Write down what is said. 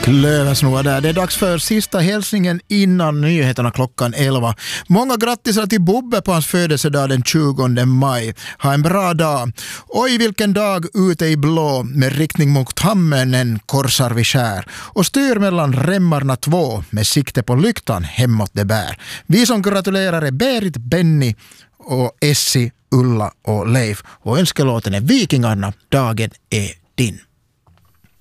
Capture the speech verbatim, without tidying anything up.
Klövensnoa där. Det är dags för sista hälsningen innan nyheterna klockan elva. Många grattisar till Bobbe på hans födelsedag den tjugonde maj. Ha en bra dag. Oj, vilken dag ute i blå med riktning mot Hammenen korsar vi skär. Och styr mellan remmarna två med sikte på lyktan hemåt det bär. Vi som gratulerar är Berit, Benny och Essi, Ulla och Leif. Och önskelåten är Vikingarna, dagen är din.